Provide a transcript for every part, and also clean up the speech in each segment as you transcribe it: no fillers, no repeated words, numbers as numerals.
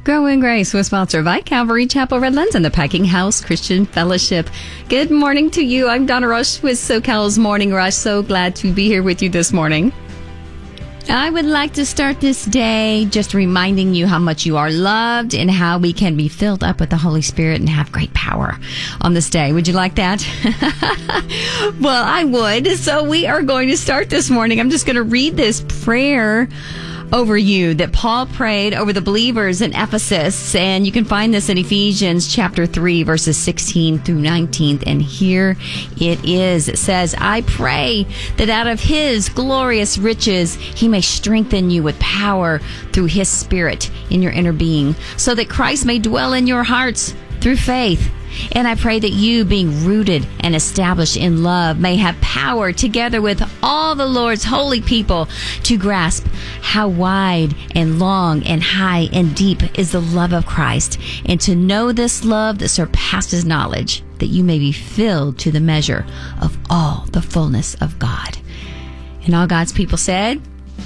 Grow in Grace was sponsored by Calvary Chapel Redlands and the Packing House Christian Fellowship. Good morning to you. I'm Donna Rush with SoCal's Morning Rush. So glad to be here with you this morning. I would like to start this day just reminding you how much you are loved and how we can be filled up with the Holy Spirit and have great power on this day. Would you like that? Well, I would. So we are going to start this morning. I'm just going to read this prayer over you that Paul prayed over the believers in Ephesus. And you can find this in Ephesians chapter 3, verses 16 through 19. And here it is. It says, I pray that out of his glorious riches, he may strengthen you with power through his Spirit in your inner being, so that Christ may dwell in your hearts through faith. And I pray that you, being rooted and established in love, may have power together with all the Lord's holy people to grasp how wide and long and high and deep is the love of Christ, and to know this love that surpasses knowledge, that you may be filled to the measure of all the fullness of God. And all God's people said,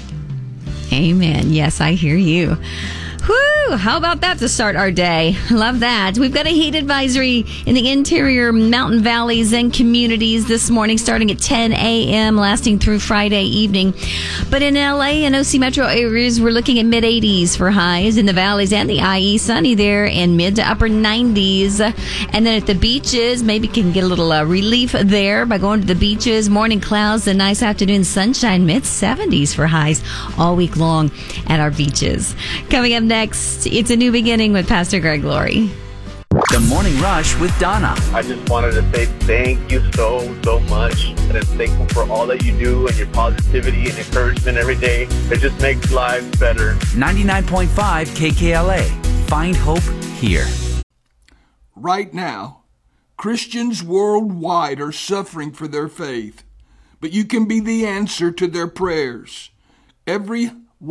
Amen. Yes, I hear you. Whew, how about that to start our day? Love that. We've got a heat advisory in the interior mountain valleys and communities this morning, starting at 10 a.m., lasting through Friday evening. But in LA and OC metro areas, we're looking at mid-80s for highs. In the valleys and the IE, sunny there, and mid to upper 90s. And then at the beaches, maybe can get a little relief there by going to the beaches. Morning clouds, and nice afternoon sunshine, mid-70s for highs all week long at our beaches. Coming up next, it's a new beginning with Pastor Greg Laurie. The Morning Rush with Donna. I just wanted to say thank you so much. And I'm thankful for all that you do and your positivity and encouragement every day. It just makes lives better. 99.5 KKLA. Find hope here. Right now, Christians worldwide are suffering for their faith, but you can be the answer to their prayers. Every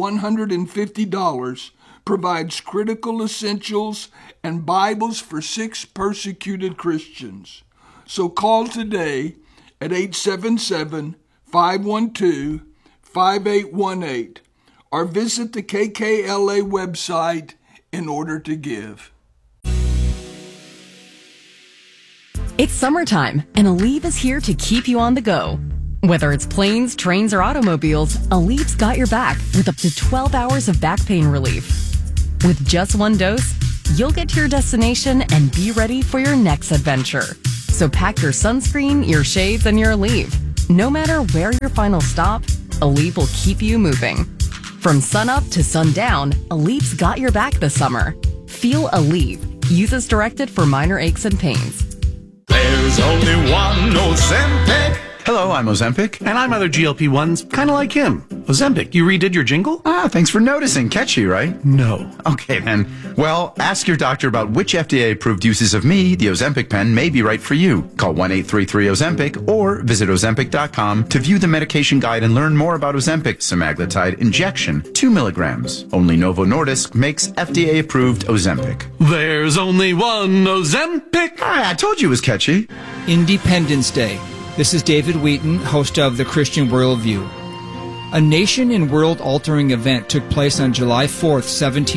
$150 provides critical essentials and Bibles for 6 persecuted Christians. So call today at 877-512-5818 or visit the KKLA website in order to give. It's summertime, and Aleve is here to keep you on the go. Whether it's planes, trains, or automobiles, Aleve's got your back with up to 12 hours of back pain relief. With just one dose, you'll get to your destination and be ready for your next adventure. So pack your sunscreen, your shades, and your Aleve. No matter where your final stop, Aleve will keep you moving. From sunup to sundown, Aleve's got your back this summer. Feel Aleve. Use as directed for minor aches and pains. There's only one Ozempic. Hello, I'm Ozempic. And I'm other GLP-1s, kind of like him. Ozempic, you redid your jingle? Thanks for noticing. Catchy, right? No. Okay, then. Well, ask your doctor about which FDA-approved uses of me, the Ozempic pen, may be right for you. Call 1-833-OZEMPIC or visit Ozempic.com to view the medication guide and learn more about Ozempic semaglutide injection, 2 milligrams. Only Novo Nordisk makes FDA-approved Ozempic. There's only one Ozempic. I told you it was catchy. Independence Day. This is David Wheaton, host of The Christian Worldview. A nation and world-altering event took place on July 4th,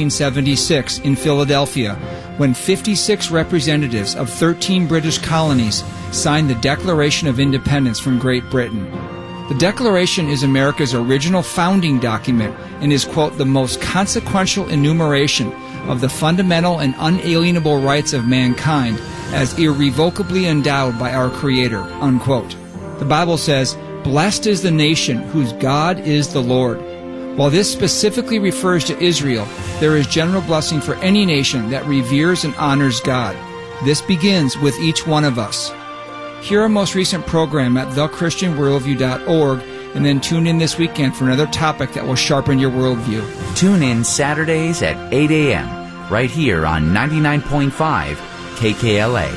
1776 in Philadelphia, when 56 representatives of 13 British colonies signed the Declaration of Independence from Great Britain. The Declaration is America's original founding document and is, quote, the most consequential enumeration of the fundamental and unalienable rights of mankind as irrevocably endowed by our Creator, unquote. The Bible says, blessed is the nation whose God is the Lord. While this specifically refers to Israel, there is general blessing for any nation that reveres and honors God. This begins with each one of us. Hear our most recent program at thechristianworldview.org, and then tune in this weekend for another topic that will sharpen your worldview. Tune in Saturdays at 8 a.m. right here on 99.5 KKLA.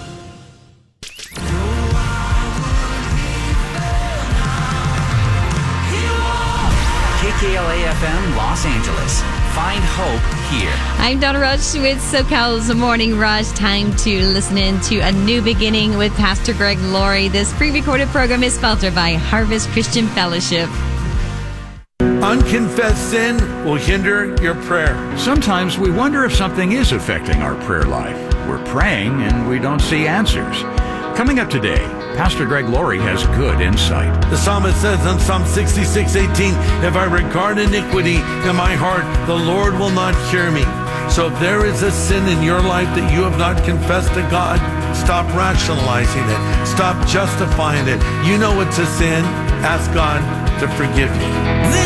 KKLA FM Los Angeles. Find hope here. I'm Donna Rush with SoCal's Morning Rush. Time to listen in to A New Beginning with Pastor Greg Laurie. This pre-recorded program is sponsored by Harvest Christian Fellowship. On unconfessed sin will hinder your prayer. Sometimes we wonder if something is affecting our prayer life. We're praying and we don't see answers. Coming up today, Pastor Greg Laurie has good insight. The psalmist says in Psalm 66:18, if I regard iniquity in my heart, the Lord will not hear me. So if there is a sin in your life that you have not confessed to God, stop rationalizing it. Stop justifying it. You know it's a sin. Ask God to forgive you.